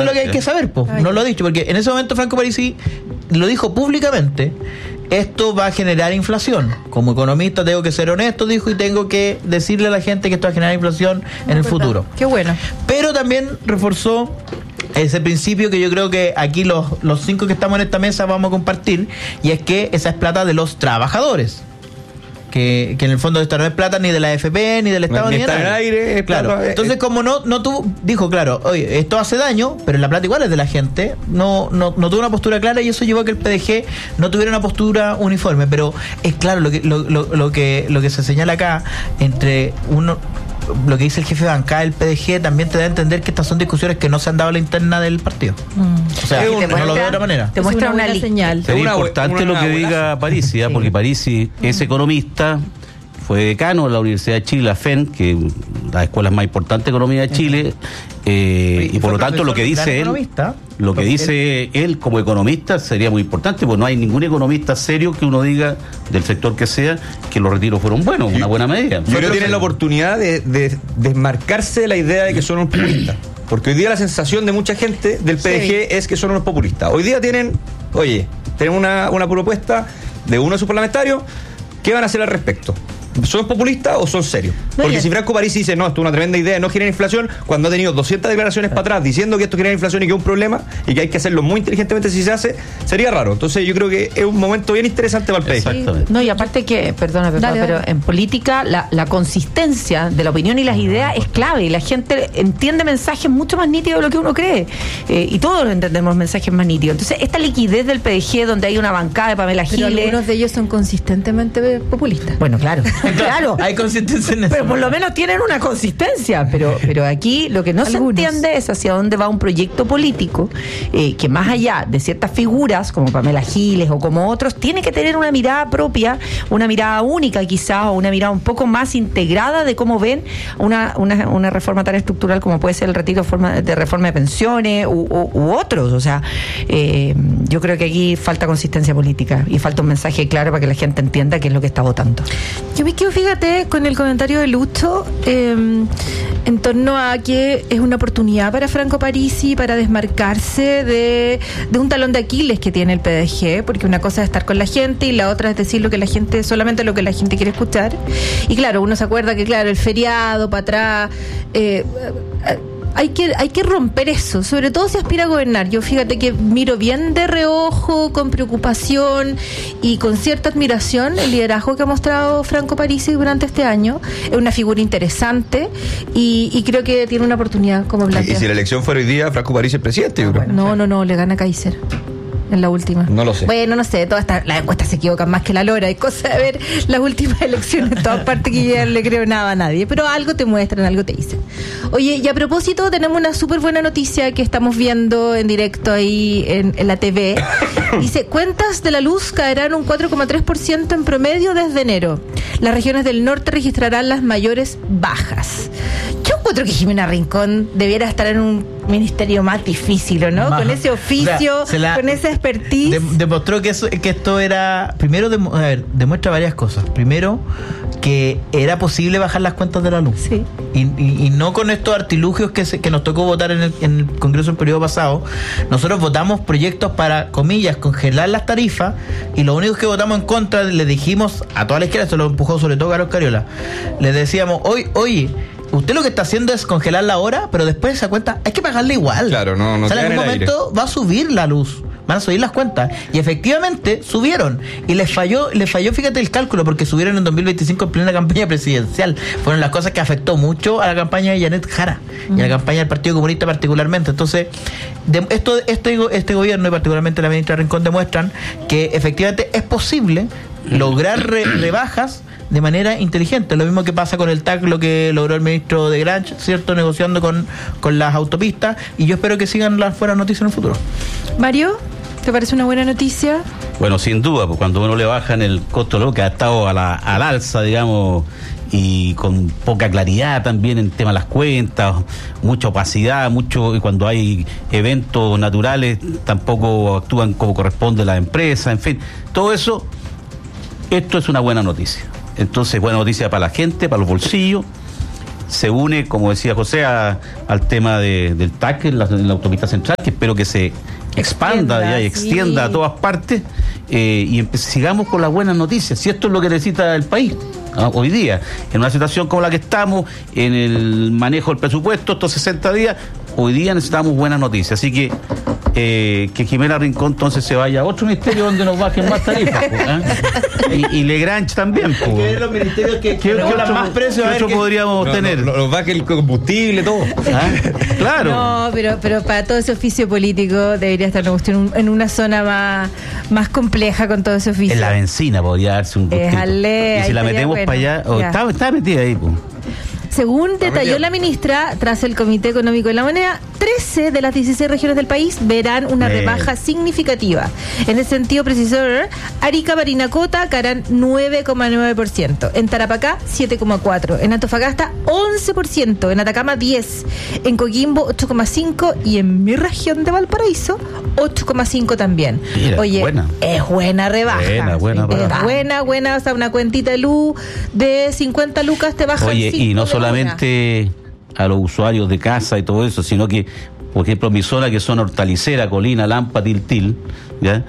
lo que hay que saber, no lo ha dicho, porque en ese momento Franco Parisi lo dijo públicamente. Esto va a generar inflación. Como economista tengo que ser honesto, dijo, y tengo que decirle a la gente que esto va a generar inflación en el futuro. Qué bueno. Pero también reforzó ese principio que yo creo que aquí los 5 que estamos en esta mesa vamos a compartir, y es que esa es plata de los trabajadores. Que en el fondo esta no es plata ni de la AFP, ni del Estado, ni de está en el aire, claro. Plata, entonces, como no tuvo, dijo, claro, oye, esto hace daño, pero la plata igual es de la gente, no tuvo una postura clara, y eso llevó a que el PDG no tuviera una postura uniforme. Pero es claro lo que se señala acá, entre uno, lo que dice el jefe de bancada del PDG, también te da a entender que estas son discusiones que no se han dado a la interna del partido. O sea, no lo veo de otra manera. Te muestra una señal. Es importante lo que diga Parisi, porque Parisi es economista, fue decano de la Universidad de Chile, la FEN, que es la escuela más importante de economía de Chile, y por lo tanto lo que dice él como economista sería muy importante, porque no hay ningún economista serio que uno diga, del sector que sea, que los retiros fueron buenos, una buena medida. Yo creo que tienen la oportunidad de desmarcarse de la idea de que son unos populistas, porque hoy día la sensación de mucha gente del PDG es que son unos populistas. Hoy día tienen una propuesta de uno de sus parlamentarios. ¿Qué van a hacer al respecto? ¿Son populistas o son serios? Porque si Franco Parisi dice, no, esto es una tremenda idea, no genera inflación, cuando ha tenido 200 declaraciones para atrás diciendo que esto genera inflación y que es un problema y que hay que hacerlo muy inteligentemente si se hace, sería raro. Entonces yo creo que es un momento bien interesante para el país. Exactamente. No, y aparte que, perdona, pero en política la consistencia de la opinión y las ideas es clave, y la gente entiende mensajes mucho más nítidos de lo que uno cree, y todos entendemos mensajes más nítidos. Entonces esta liquidez del PDG, donde hay una bancada de Pamela Giles, algunos de ellos son consistentemente populistas. Bueno, claro. Claro, hay consistencia en eso. Pero por lo menos tienen una consistencia. Pero aquí lo que no se entiende es hacia dónde va un proyecto político, que más allá de ciertas figuras como Pamela Giles o como otros, tiene que tener una mirada propia, una mirada única quizás, o una mirada un poco más integrada de cómo ven una reforma tan estructural como puede ser el retiro de reforma de pensiones u otros. O sea, yo creo que aquí falta consistencia política y falta un mensaje claro para que la gente entienda qué es lo que está votando. Yo me quedo, fíjate, con el comentario de Lucho en torno a que es una oportunidad para Franco Parisi para desmarcarse de un talón de Aquiles que tiene el PDG, porque una cosa es estar con la gente y la otra es decir solamente lo que la gente quiere escuchar. Y claro, uno se acuerda que el feriado para atrás, hay que romper eso, sobre todo si aspira a gobernar. Yo fíjate que miro bien de reojo, con preocupación y con cierta admiración el liderazgo que ha mostrado Franco Parisi durante este año. Es una figura interesante y creo que tiene una oportunidad como plantea. Y si la elección fuera hoy día, Franco Parisi es presidente, yo creo. No, le gana Kaiser en la última. No lo sé. Bueno, no sé, las encuestas se equivocan más que la lora. Hay cosas de ver las últimas elecciones en todas partes que yo ya no le creo nada a nadie, pero algo te muestran, algo te dicen. Oye, y a propósito, tenemos una súper buena noticia que estamos viendo en directo ahí en la TV. Dice, cuentas de la luz caerán un 4,3% en promedio desde enero. Las regiones del norte registrarán las mayores bajas. Yo encuentro que Jimena Rincón debiera estar en un ministerio más difícil, ¿o no? Con ese oficio, con esa expertise. Demostró que esto era... Primero, demuestra varias cosas. Primero, que era posible bajar las cuentas de la luz. Sí. Y no con estos artilugios que nos tocó votar en el Congreso el periodo pasado. Nosotros votamos proyectos para, comillas, congelar las tarifas, y lo único que votamos en contra, le dijimos a toda la izquierda, se lo empujó sobre todo Carlos Cariola, le decíamos, oye, usted lo que está haciendo es congelarla ahora, pero después se da cuenta, hay que pagarla igual. Claro, no. O sea, en algún momento va a subir la luz, van a subir las cuentas, y efectivamente subieron, y les falló, fíjate el cálculo, porque subieron en 2025 en plena campaña presidencial. Fueron las cosas que afectó mucho a la campaña de Janet Jara y a la campaña del Partido Comunista particularmente. Entonces, este gobierno y particularmente la ministra Rincón demuestran que efectivamente es posible lograr rebajas de manera inteligente. Lo mismo que pasa con el TAC, lo que logró el ministro de Granch, ¿cierto? Negociando con las autopistas, y yo espero que sigan las buenas noticias en el futuro. Mario, ¿te parece una buena noticia? Bueno, sin duda, pues cuando uno le bajan el costo de lo que ha estado al alza, digamos, y con poca claridad también en tema de las cuentas, mucha opacidad, y cuando hay eventos naturales tampoco actúan como corresponde la empresa, en fin, todo eso, esto es una buena noticia. Entonces, buena noticia para la gente, para los bolsillos, se une, como decía José, al tema del TAC en la autopista central, que espero que se expanda ya y extienda a todas partes, y sigamos con las buenas noticias, si esto es lo que necesita el país. Hoy día, en una situación como la que estamos, en el manejo del presupuesto, estos 60 días, hoy día necesitamos buenas noticias. Así que Jimena Rincón entonces se vaya a otro ministerio donde nos bajen más tarifas. Y Legrange también. Hay que ver los ministerios que otro, más precios. ¿Qué otro podríamos tener? Nos baje el combustible, todo. Claro. No, pero para todo ese oficio político debería estar en una zona más compleja con todo ese oficio. En la benzina podría darse un gustito. Y si la metemos para allá, está metida ahí, pues. Según detalló la ministra, tras el Comité Económico de la Moneda, 13 de las 16 regiones del país verán una rebaja significativa. En ese sentido, precisó, Arica, Parinacota caerán 9,9%, en Tarapacá 7,4%, en Antofagasta 11%, en Atacama 10%, en Coquimbo 8,5% y en mi región de Valparaíso 8,5% también. Mira, oye, buena. Es buena rebaja. Buena. Buena, o sea, una cuentita de luz de 50 lucas te bajan. Oye, y no solamente a los usuarios de casa y todo eso, sino que, por ejemplo, mi zona, que son Hortalicera, Colina, Lampa, Tiltil, ¿ya?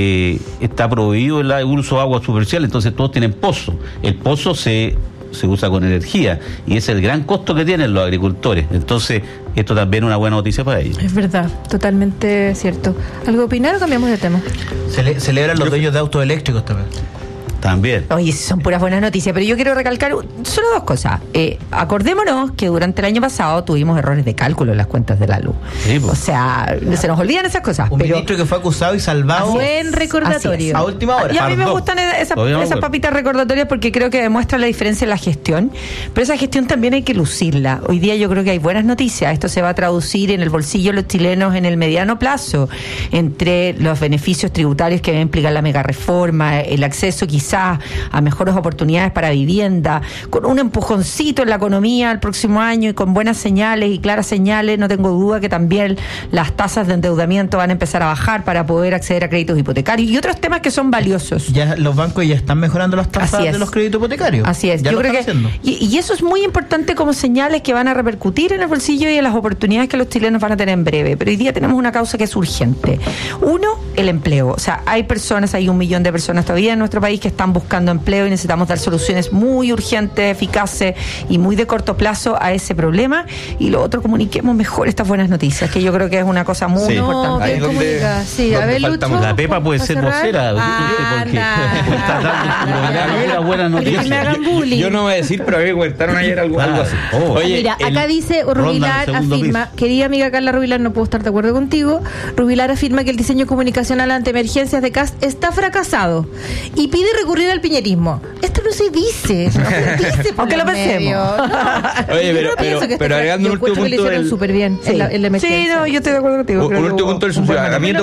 Está prohibido el uso de agua superficial, entonces todos tienen pozo. El pozo se usa con energía y es el gran costo que tienen los agricultores. Entonces, esto también es una buena noticia para ellos. Es verdad, totalmente cierto. ¿Algo opinar o cambiamos de tema? Celebran los dueños de autos eléctricos También. Oye, son puras buenas noticias, pero yo quiero recalcar solo dos cosas. Acordémonos que durante el año pasado tuvimos errores de cálculo en las cuentas de la luz. Sí, pues. O sea, se nos olvidan esas cosas. Un ministro que fue acusado y salvado. Buen recordatorio. A última hora. Y a mí me gustan esas papitas recordatorias porque creo que demuestran la diferencia en la gestión. Pero esa gestión también hay que lucirla. Hoy día yo creo que hay buenas noticias. Esto se va a traducir en el bolsillo de los chilenos en el mediano plazo, entre los beneficios tributarios que implican la mega reforma, el acceso quizás a mejores oportunidades para vivienda, con un empujoncito en la economía el próximo año y con buenas señales y claras señales. No tengo duda que también las tasas de endeudamiento van a empezar a bajar para poder acceder a créditos hipotecarios y otros temas que son valiosos. Ya los bancos ya están mejorando las tasas de los créditos hipotecarios. Así es. Ya yo creo que y eso es muy importante como señales que van a repercutir en el bolsillo y en las oportunidades que los chilenos van a tener en breve. Pero hoy día tenemos una causa que es urgente. Uno, el empleo. O sea, hay 1 millón de personas todavía en nuestro país que están buscando empleo y necesitamos dar soluciones muy urgentes, eficaces y muy de corto plazo a ese problema. Y lo otro, comuniquemos mejor estas buenas noticias, que yo creo que es una cosa muy importante. A ver, Lucho, la Pepa puede ser vocera, porque está dando una buena noticia. Yo no voy a decir, pero a mí me comentaron ayer algo así. Oye, mira, acá dice Rubilar, afirma, querida amiga Carla Rubilar, no puedo estar de acuerdo contigo. Rubilar afirma que el diseño comunicacional ante emergencias de CAS está fracasado y pide recurrir al piñerismo. Esto no se dice. No se dice. Aunque lo pensemos. No. Oye, pero agregando un último punto. Que le hicieron súper bien en la emergencia. Sí, no, yo estoy de acuerdo contigo. Un último punto del subsidio. A mí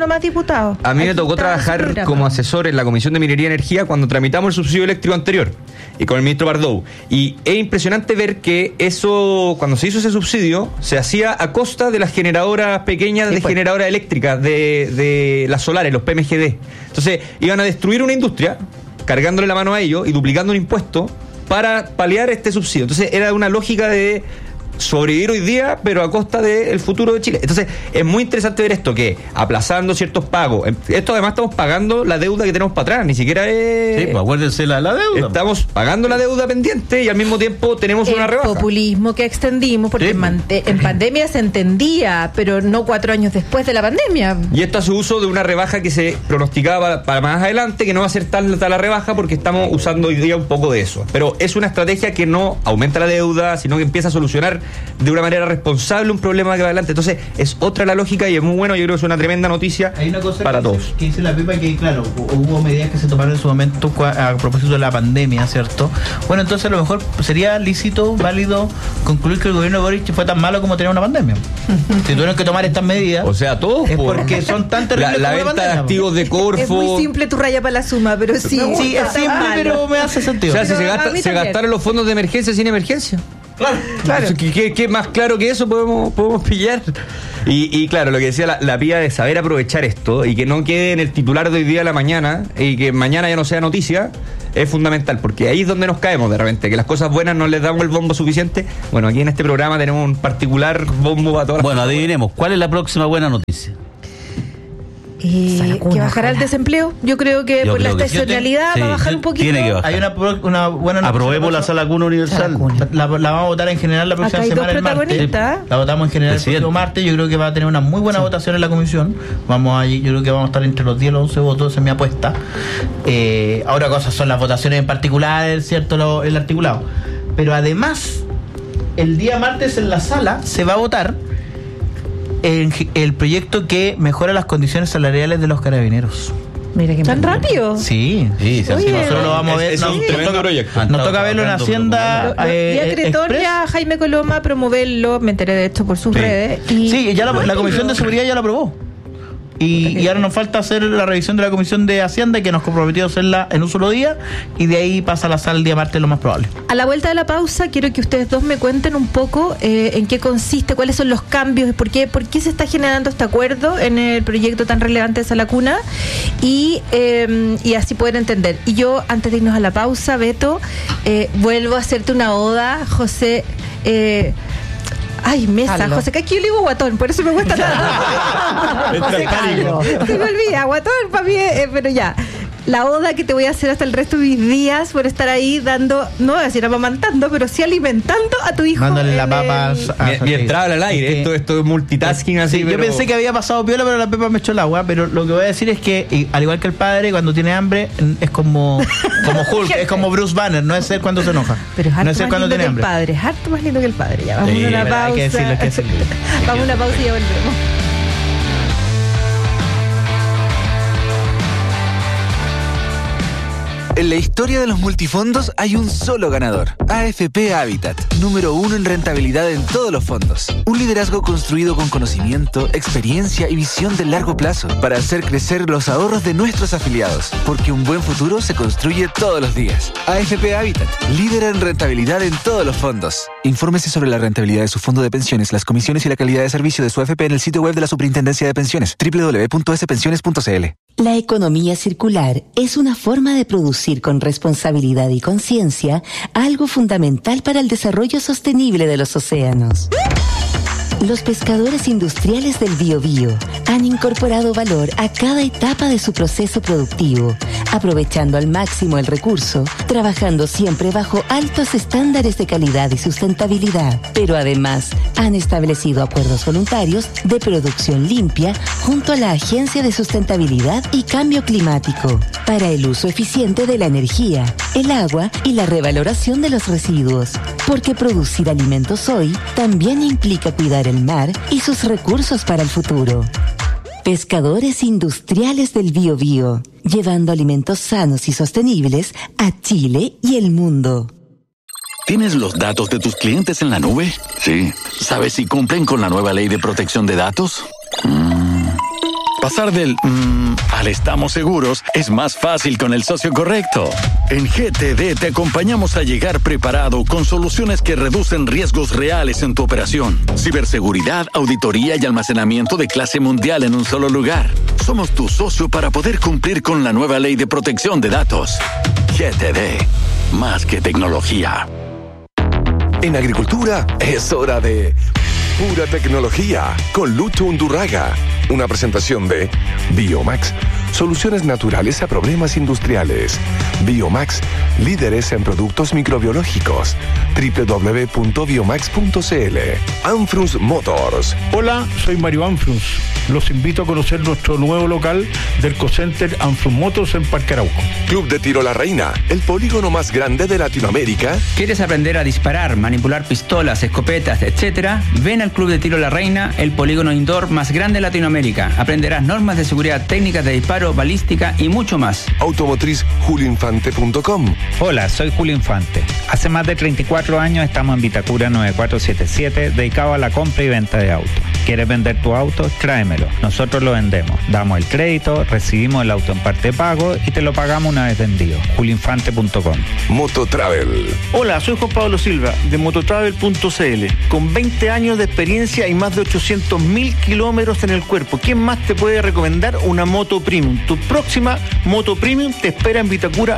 me tocó trabajar como asesor en la Comisión de Minería y Energía cuando tramitamos el subsidio eléctrico anterior y con el ministro Bardou. Y es impresionante ver que eso, cuando se hizo ese subsidio, se hacía a costa de las generadoras pequeñas, generadoras eléctricas, de las solares, los PMGD. Entonces, iban a destruir una industria, cargándole la mano a ellos y duplicando un impuesto para paliar este subsidio. Entonces, era una lógica de sobrevivir hoy día, pero a costa del futuro de Chile. Entonces, es muy interesante ver esto, que aplazando ciertos pagos, esto además estamos pagando la deuda que tenemos para atrás, ni siquiera es... Sí, pues acuérdense la deuda. Estamos pagando la deuda pendiente y al mismo tiempo tenemos una rebaja. El populismo que extendimos, porque en pandemia se entendía, pero no 4 años después de la pandemia. Y esto hace uso de una rebaja que se pronosticaba para más adelante, que no va a ser tanta la rebaja porque estamos usando hoy día un poco de eso. Pero es una estrategia que no aumenta la deuda, sino que empieza a solucionar de una manera responsable un problema que va adelante. Entonces es otra la lógica y es muy bueno. Yo creo que es una tremenda noticia para todos. Que dice la Pepa que claro, hubo medidas que se tomaron en su momento a propósito de la pandemia, ¿cierto? Bueno, entonces a lo mejor sería lícito, válido concluir que el gobierno de Boric fue tan malo como tener una pandemia. Si tuvieron que tomar estas medidas, o sea, todos es porque son tan terribles la venta pandemia, de activos de Corfo. Es muy simple tu raya para la suma, pero sí. Sí, es simple, pero me hace sentido. O sea, si se gastaron los fondos de emergencia sin emergencia. Claro. ¿Qué más claro que eso podemos pillar? Y claro, lo que decía la Pía de saber aprovechar esto y que no quede en el titular de hoy día a la mañana y que mañana ya no sea noticia, es fundamental, porque ahí es donde nos caemos de repente, que las cosas buenas no les damos el bombo suficiente. Bueno, aquí en este programa tenemos un particular bombo a todas las Bueno, cosas. adivinemos, ¿cuál es la próxima buena noticia? Que bajará el desempleo. Yo creo que por la estacionalidad va a bajar un poquito. Tiene que bajar. Hay una buena noticia. Aprobemos la sala cuna universal. La vamos a votar en general la próxima Acá hay semana, dos el martes. protagonistas. La votamos en general el Presidente. próximo martes. Yo creo que va a tener una muy buena votación en la comisión. Yo creo que vamos a estar entre los 10 y los 11 votos, esa es mi apuesta. Ahora cosas son las votaciones en particular, ¿cierto? El articulado. Pero además, el día martes en la sala se va a votar el proyecto que mejora las condiciones salariales de los carabineros. Mira que ¿Tan rápido? Sí. Oye, nosotros lo vamos a ver. Es un tremendo proyecto. Nos toca verlo en Hacienda. Vía Cretonia, Jaime Coloma promoverlo, me enteré de esto por sus redes. Sí, ya la Comisión de Seguridad ya lo aprobó. Y ahora nos falta hacer la revisión de la Comisión de Hacienda, que nos comprometió hacerla en un solo día, y de ahí pasa a la sala el día martes, lo más probable. A la vuelta de la pausa, quiero que ustedes dos me cuenten un poco en qué consiste, cuáles son los cambios, por qué se está generando este acuerdo en el proyecto tan relevante de Sala Cuna, y así poder entender. Y yo, antes de irnos a la pausa, Beto, vuelvo a hacerte una oda, José. Mesa, Carlos. José, que aquí yo le digo guatón, por eso me cuesta tanto. José Carlos. Se me olvida, guatón para mí, pero ya. La oda que te voy a hacer hasta el resto de mis días por estar ahí dando, no voy a decir amamantando, pero sí alimentando a tu hijo. Mándale la en papa Mientras habla al aire, esto es multitasking así. Sí, yo pensé que había pasado piola, pero la pepa me echó el agua. Pero lo que voy a decir es que, al igual que el padre, cuando tiene hambre, es como Hulk, es como Bruce Banner, no es él cuando se enoja. Pero es no harto es él más cuando lindo tiene que el hambre. padre, es harto más lindo que el padre. Ya, vamos a una pausa. Hay que decirlo. Vamos a una pausa y ya volvemos. En la historia de los multifondos hay un solo ganador. AFP Habitat, número 1 en rentabilidad en todos los fondos. Un liderazgo construido con conocimiento, experiencia y visión de largo plazo para hacer crecer los ahorros de nuestros afiliados. Porque un buen futuro se construye todos los días. AFP Habitat, líder en rentabilidad en todos los fondos. Infórmese sobre la rentabilidad de su fondo de pensiones, las comisiones y la calidad de servicio de su AFP en el sitio web de la Superintendencia de Pensiones, www.spensiones.cl. La economía circular es una forma de producir con responsabilidad y conciencia algo fundamental para el desarrollo sostenible de los océanos. Los pescadores industriales del Biobío han incorporado valor a cada etapa de su proceso productivo, aprovechando al máximo el recurso, trabajando siempre bajo altos estándares de calidad y sustentabilidad. Pero además, han establecido acuerdos voluntarios de producción limpia junto a la Agencia de Sustentabilidad y Cambio Climático para el uso eficiente de la energía, el agua y la revaloración de los residuos. Porque producir alimentos hoy también implica cuidar el mar y sus recursos para el futuro. Pescadores industriales del Biobío, llevando alimentos sanos y sostenibles a Chile y el mundo. ¿Tienes los datos de tus clientes en la nube? Sí. ¿Sabes si cumplen con la nueva ley de protección de datos? Pasar del al estamos seguros es más fácil con el socio correcto. En GTD te acompañamos a llegar preparado con soluciones que reducen riesgos reales en tu operación. Ciberseguridad, auditoría y almacenamiento de clase mundial en un solo lugar. Somos tu socio para poder cumplir con la nueva ley de protección de datos. GTD, más que tecnología. En agricultura es hora de pura tecnología con Lucho Undurraga. Una presentación de Biomax, soluciones naturales a problemas industriales. Biomax, líderes en productos microbiológicos. www.biomax.cl. Anfrus Motors. Hola, soy Mario Anfrus. Los invito a conocer nuestro nuevo local del Cocenter Anfrus Motors en Parque Arauco. Club de Tiro La Reina, el polígono más grande de Latinoamérica. ¿Quieres aprender a disparar, manipular pistolas, escopetas, etcétera? Ven al Club de Tiro La Reina, el polígono indoor más grande de Latinoamérica. Aprenderás normas de seguridad, técnicas de disparo, balística y mucho más. Automotriz julioinfante.com. Hola, soy Julio Infante. Hace más de 34 años estamos en Vitacura 9477, dedicado a la compra y venta de autos. ¿Quieres vender tu auto? Tráemelo. Nosotros lo vendemos. Damos el crédito, recibimos el auto en parte de pago y te lo pagamos una vez vendido. julioinfante.com. Mototravel. Hola, soy Juan Pablo Silva de mototravel.cl. Con 20 años de experiencia y más de 800.000 kilómetros en el cuerpo. ¿Quién más te puede recomendar una moto premium? Tu próxima moto premium te espera en Vitacura